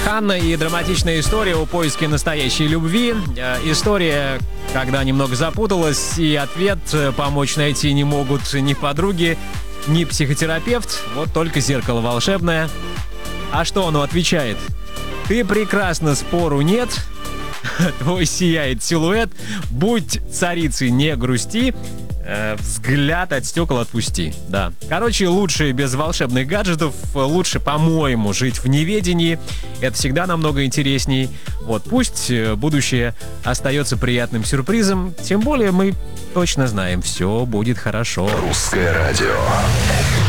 Ханна и драматичная история о поиске настоящей любви. История, когда немного запуталась, и ответ помочь найти не могут ни подруги, ни психотерапевт, вот только зеркало волшебное. А что оно отвечает? Ты прекрасна, спору нет. Твой сияет силуэт. Будь царицей, не грусти. Взгляд от стекол отпусти. Да. Короче, лучше без волшебных гаджетов. Лучше, по-моему, жить в неведении. Это всегда намного интересней. Вот, пусть будущее остается приятным сюрпризом. Тем более мы точно знаем, все будет хорошо. Русское радио.